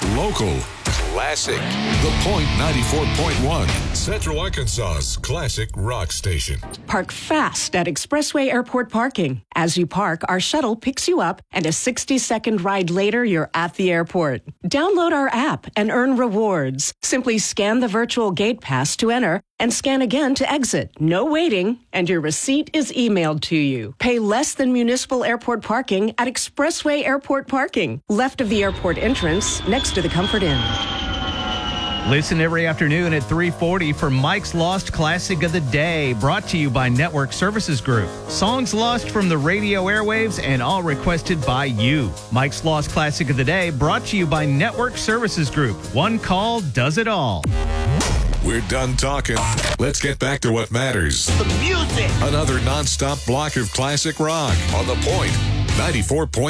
Local. Classic. The Point 94.1. Central Arkansas's classic rock station. Park fast at Expressway Airport parking. As you park, our shuttle picks you up, and a 60-second ride later, you're at the airport. Download our app and earn rewards. Simply scan the virtual gate pass to enter and scan again to exit. No waiting, and your receipt is emailed to you. Pay less than municipal airport parking at Expressway Airport parking, left of the airport entrance, next to the Comfort Inn. Listen every afternoon at 3:40 for Mike's Lost Classic of the Day, brought to you by Network Services Group. Songs lost from the radio airwaves and all requested by you. Mike's Lost Classic of the Day, brought to you by Network Services Group. One call does it all. We're done talking. Let's get back to what matters. The music. Another nonstop block of classic rock on The Point 94.1.